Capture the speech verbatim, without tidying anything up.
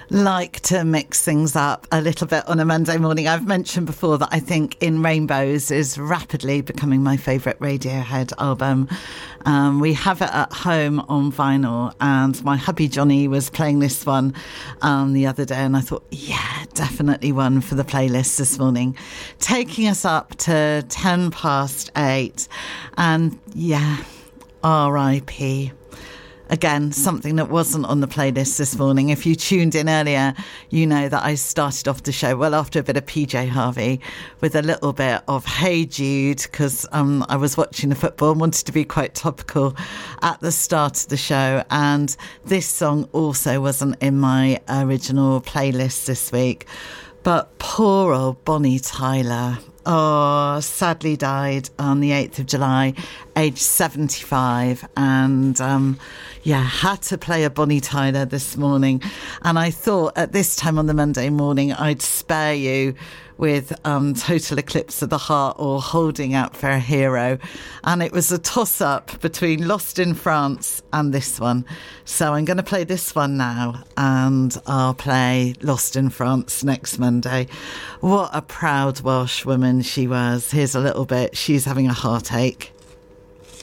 like to mix things up a little bit on a Monday morning. I've mentioned before that I think In Rainbows is rapidly becoming my favourite Radiohead album. Um, we have it at home on vinyl, and my hubby Johnny was playing this one um, the other day, and I thought, yeah, definitely one for the playlist this morning. Taking us up to ten past eight, and yeah, R I P Again, something that wasn't on the playlist this morning. If you tuned in earlier, you know that I started off the show, well, after a bit of P J Harvey, with a little bit of Hey Jude, because um, I was watching the football and wanted to be quite topical at the start of the show. And this song also wasn't in my original playlist this week. But poor old Bonnie Tyler, oh, sadly died on the eighth of July, aged seventy-five. And um, yeah, had to play a Bonnie Tyler this morning. And I thought at this time on the Monday morning, I'd spare you with um, Total Eclipse of the Heart or Holding Out for a Hero. And it was a toss-up between Lost in France and this one. So I'm going to play this one now, and I'll play Lost in France next Monday. What a proud Welsh woman she was. Here's a little bit. She's having a heartache.